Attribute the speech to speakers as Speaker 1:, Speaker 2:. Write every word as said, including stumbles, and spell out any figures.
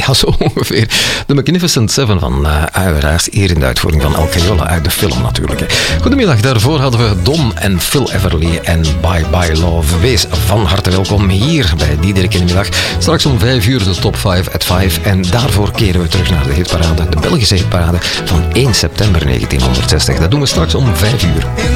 Speaker 1: Ja, zo ongeveer. The Magnificent Seven van uh, uiteraard hier in de uitvoering van El Cayola uit de film natuurlijk. Hè. Goedemiddag, daarvoor hadden we Don en Phil Everly en Bye Bye Love. Wees van harte welkom hier bij Diederik in de middag. Straks om vijf uur de top vijf at vijf en daarvoor keren we terug naar de hitparade, de Belgische hitparade van één september negentienhonderdzestig. Dat doen we straks om vijf uur.